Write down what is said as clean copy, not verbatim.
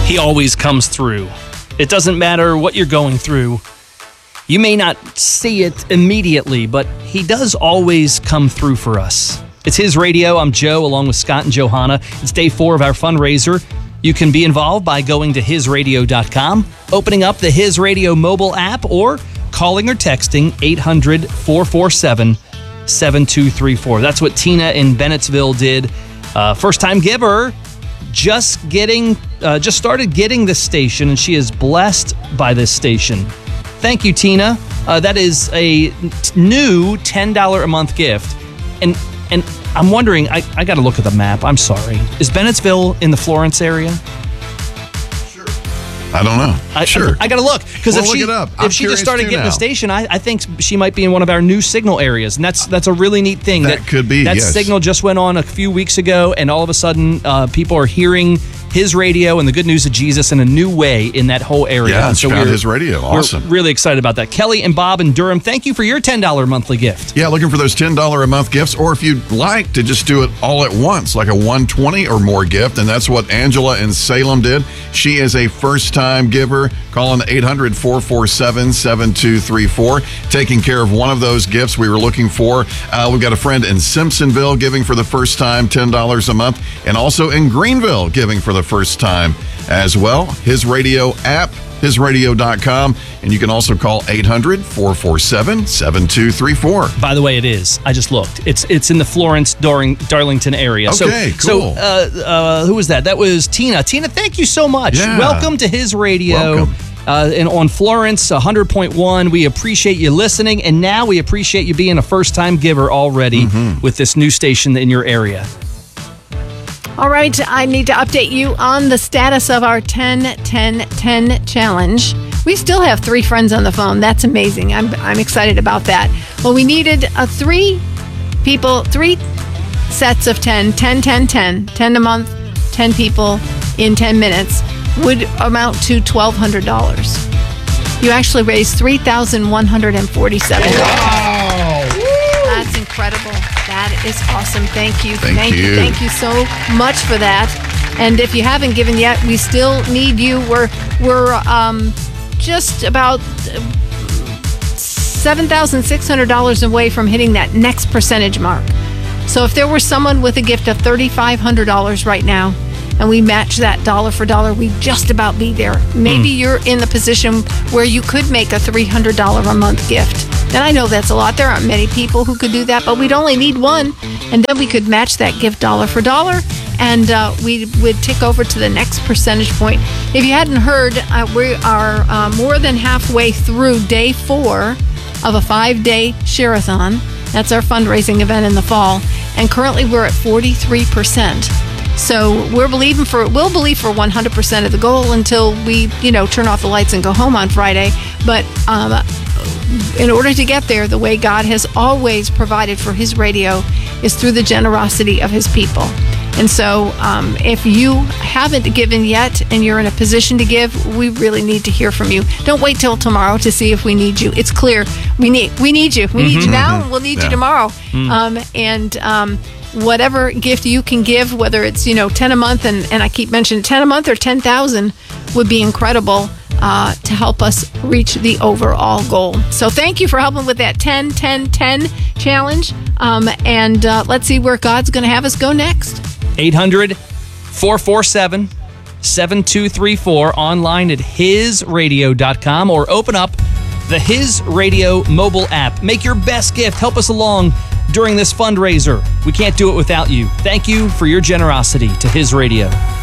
He always comes through. It doesn't matter what you're going through. You may not see it immediately, but he does always come through for us. It's His Radio. I'm Joe, along with Scott and Johanna. It's day 4 of our fundraiser. You can be involved by going to hisradio.com, opening up the His Radio mobile app, or calling or texting 800-447-7234. That's what Tina in Bennettsville did. First-time giver, just started getting this station, and she is blessed by this station. Thank you, Tina. That is a new $10 a month gift. And I'm wondering, I got to look at the map. I'm sorry. Is Bennettsville in the Florence area? Sure. I don't know. I got to look. Because if she just started getting the station, I think she might be in one of our new signal areas. And that's a really neat thing. That could be, That yes. signal just went on a few weeks ago, and all of a sudden, people are hearing His Radio and the good news of Jesus in a new way in that whole area. Yeah, and so found His Radio. Awesome. We're really excited about that. Kelly and Bob in Durham, thank you for your $10 monthly gift. Yeah, looking for those $10 a month gifts, or if you'd like to just do it all at once, like a $120 or more gift, and that's what Angela in Salem did. She is a first-time giver. Call on 800-447-7234. Taking care of one of those gifts we were looking for. We've got a friend in Simpsonville giving for the first time $10 a month, and also in Greenville giving for the first time as well. His Radio app, hisradio.com, and you can also call 800-447-7234. By the way, it is. I just looked. It's in the Florence, Darlington area. Okay, cool. So, who was that? That was Tina. Tina, thank you so much. Yeah. Welcome to His Radio. Welcome. And on Florence, 100.1. We appreciate you listening, and now we appreciate you being a first-time giver already with this new station in your area. All right, I need to update you on the status of our 10-10-10 challenge. We still have 3 friends on the phone. That's amazing. I'm excited about that. Well, we needed 3 sets of 10 a month, 10 people in 10 minutes would amount to $1,200. You actually raised $3,147. Wow! That's incredible. That is awesome. Thank you. Thank you. Thank you so much for that. And if you haven't given yet, we still need you. We're just about $7,600 away from hitting that next percentage mark. So if there were someone with a gift of $3,500 right now, and we match that dollar for dollar, we just about be there. Maybe you're in the position where you could make a $300 a month gift. And I know that's a lot. There aren't many people who could do that, but we'd only need one. And then we could match that gift dollar for dollar, and we would tick over to the next percentage point. If you hadn't heard, we are more than halfway through day 4 of a 5-day share-a-thon. That's our fundraising event in the fall. And currently we're at 43%. So we'll believe for 100% of the goal until we, turn off the lights and go home on Friday. But in order to get there, the way God has always provided for His radio is through the generosity of His people. And so if you haven't given yet and you're in a position to give, we really need to hear from you. Don't wait till tomorrow to see if we need you. It's clear we need you. We need you now, and we'll need you tomorrow. Whatever gift you can give, whether it's 10 a month, and I keep mentioning 10 a month or 10,000, would be incredible to help us reach the overall goal. So thank you for helping with that 10-10-10 challenge, and let's see where God's going to have us go next. 800-447-7234, online at hisradio.com, or open up the His Radio mobile app. Make your best gift. Help us along during this fundraiser. We can't do it without you. Thank you for your generosity to His Radio.